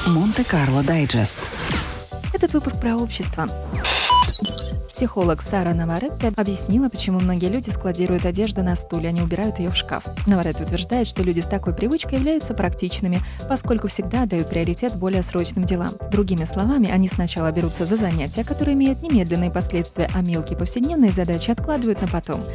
Монте-Карло Дайджест. Этот выпуск про общество. Психолог Сара Наваретте объяснила, почему многие люди складируют одежду на стуле, а не убирают ее в шкаф. Наваретте утверждает, что люди с такой привычкой являются практичными, поскольку всегда дают приоритет более срочным делам. Другими словами, они сначала берутся за занятия, которые имеют немедленные последствия, а мелкие повседневные задачи откладывают на потом.